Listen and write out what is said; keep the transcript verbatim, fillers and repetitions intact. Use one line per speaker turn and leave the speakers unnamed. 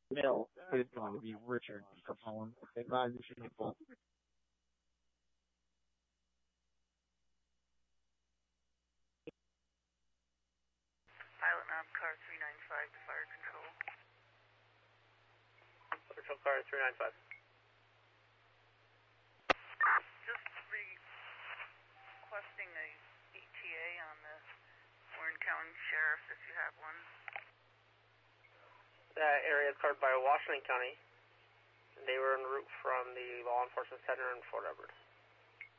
Bill is going to be Richard Capone. Advise people.
Pilot nav car three nine five to fire control.
Control car three nine five.
Just requesting a E T A on the Warren County Sheriff if you have one.
That area is covered by Washington County. They were en route from the law enforcement center in Fort Edward.